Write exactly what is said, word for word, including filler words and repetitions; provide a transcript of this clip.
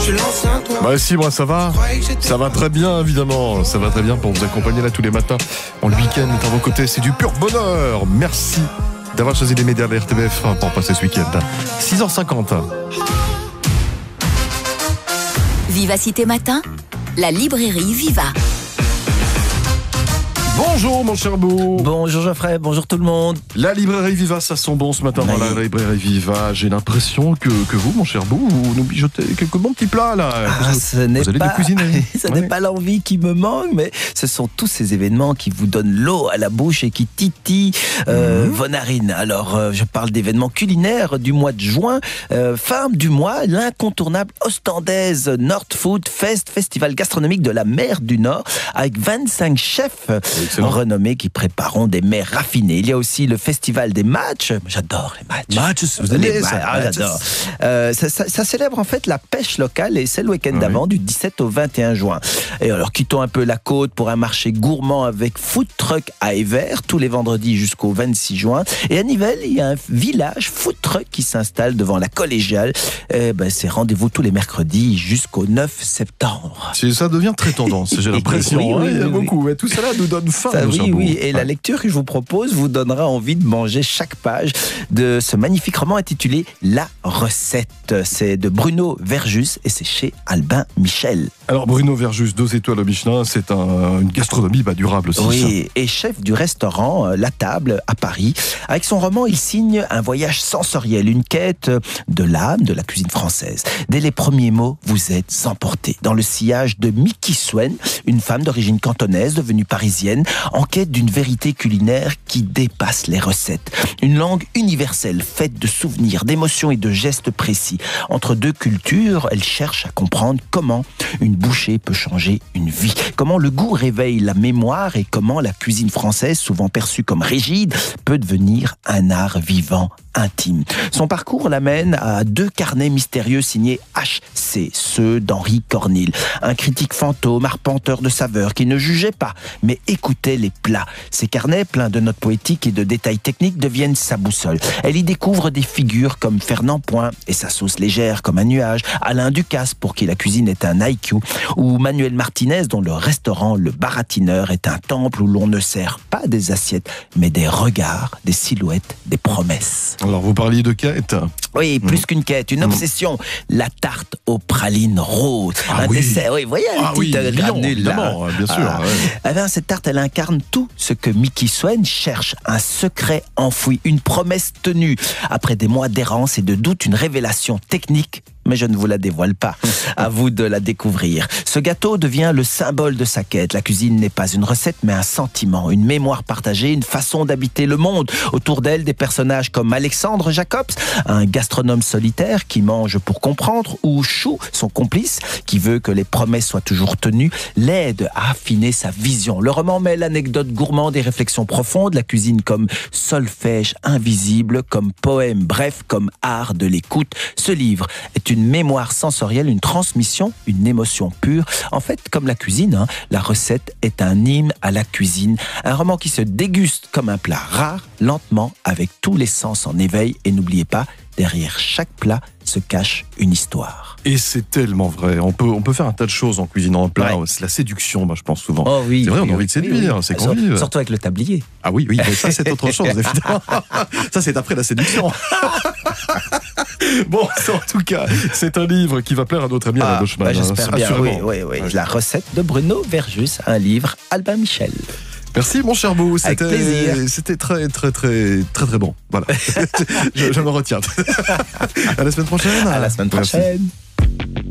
suis l'ancien toi. Bah si, moi ça va. Ça va très bien, évidemment. Ça va très bien pour vous accompagner là tous les matins. En le week-end, à vos côtés, c'est du pur bonheur. Merci d'avoir choisi les médias de R T B F pour passer ce week-end. six heures cinquante. Vivacité Matin, la librairie Viva. Bonjour mon cher Beau. Bonjour Geoffrey, bonjour tout le monde. La librairie Viva, ça sent bon ce matin Oui. dans la librairie Viva. J'ai l'impression que, que vous, mon cher Beau, vous nous bijotez quelques bons petits plats là. Ah, vous, ce n'est vous allez pas, nous cuisiner. ce Ouais. n'est pas l'envie qui me manque, mais ce sont tous ces événements qui vous donnent l'eau à la bouche et qui titillent euh, Mmh. vos narines. Alors, euh, je parle d'événements culinaires du mois de juin. Euh, fin du mois, l'incontournable ostendaise Nordfood Fest, festival gastronomique de la mer du Nord, avec vingt-cinq chefs Excellent. renommés qui prépareront des mets raffinés. Il y a aussi le festival des matchs. J'adore les matchs. Matchs, vous allez Les ça, matchs, ah, matchs. j'adore. Euh, ça, ça- ça célèbre en fait la pêche locale et c'est le week-end Oui. d'avant du dix-sept au vingt et un juin. Et alors quittons un peu la côte pour un marché gourmand avec food truck à Évert tous les vendredis jusqu'au vingt-six juin. Et à Nivelles, il y a un village food truck qui s'installe devant la collégiale. Eh ben, c'est rendez-vous tous les mercredis jusqu'au neuf septembre. C'est- Ça devient très tendance, j'ai l'impression. Oui, oui, hein, il y a oui, oui. beaucoup. Ouais, tout cela nous donne faim. Ça, mon oui, cher Beau. oui, et la Ouais. lecture que je vous propose vous donnera envie de manger chaque page de ce magnifique roman intitulé La recette. C'est de Bruno Verjus et c'est chez Albin Michel. Alors Bruno Verjus, deux étoiles au Michelin, c'est un- une gastronomie bah, durable aussi. Oui, et chef du restaurant euh, La Table à Paris. Avec son roman, il signe un voyage sensoriel, une quête de l'âme de la cuisine française. Dès les premiers mots, vous êtes emporté dans le sillage de Mickey Swen, une femme d'origine cantonaise devenue parisienne, en quête d'une vérité culinaire qui dépasse les recettes. Une langue universelle faite de souvenirs, d'émotions et de gestes précis. Entre deux cultures, elle cherche à comprendre comment une bouchée peut changer une vie. Comment le goût réveille la mémoire et comment la cuisine française, souvent perçue comme rigide, peut devenir un art vivant, intime. Son parcours l'amène à deux carnets mystérieux signés H C, ceux d'Henri Cornille. Un critique fantôme, arpenteur de saveurs, qui ne jugeait pas, mais écoutait les plats. Ces carnets, pleins de notes poétiques et de détails techniques, deviennent sa boussole. Elle y découvre des figures comme Fernand Point et sa sauce légère comme un nuage, Alain Ducasse, pour qui la cuisine est un I Q, ou Manuel Martinez, dont le restaurant Le Baratineur est un temple où l'on ne sert pas des assiettes, mais des regards, des silhouettes, des promesses. Alors vous parliez de quête. Oui, plus qu'une quête, une obsession. La tarte aux pralines roses. Ah un oui. dessert, oui, voyez la Ah oui, petite Lyon, granule, là. évidemment, bien sûr. Ah. ouais. Eh bien, cette tarte, elle incarne tout ce que Mickey Swen cherche. Un secret enfoui, une promesse tenue. Après des mois d'errance et de doute, une révélation technique, mais je ne vous la dévoile pas. À vous de la découvrir. Ce gâteau devient le symbole de sa quête. La cuisine n'est pas une recette, mais un sentiment, une mémoire partagée, une façon d'habiter le monde. Autour d'elle, des personnages comme Alexandre Jacobs, un gastronome solitaire qui mange pour comprendre, ou Chou, son complice, qui veut que les promesses soient toujours tenues, l'aide à affiner sa vision. Le roman mêle anecdotes gourmandes et réflexions profondes, la cuisine comme solfège invisible, comme poème bref, comme art de l'écoute. Ce livre est une mémoire sensorielle, une transmission, une émotion pure. En fait, comme la cuisine, hein, la recette est un hymne à la cuisine. Un roman qui se déguste comme un plat rare, lentement, avec tous les sens en éveil. Et n'oubliez pas, derrière chaque plat se cache une histoire. Et c'est tellement vrai. On peut, on peut faire un tas de choses en cuisinant un plat. Ouais. C'est la séduction, moi, je pense souvent. Oh oui, C'est vrai, on oui, a envie oui, de séduire, oui. c'est Sur- convive. Surtout avec le tablier. Ah oui, oui, mais ça c'est autre chose, évidemment. Ça c'est après la séduction. Bon, en tout cas, c'est un livre qui va plaire à notre ami Alain Ah, Bauchmann, bah, j'espère hein, bien. Oui, assurément. oui, oui. La recette de Bruno Verjus, un livre Albin Michel. Merci mon cher Beau, Avec plaisir. c'était c'était très très très très très bon. Voilà. je, je me retiens. À la semaine prochaine. À la semaine Merci. prochaine.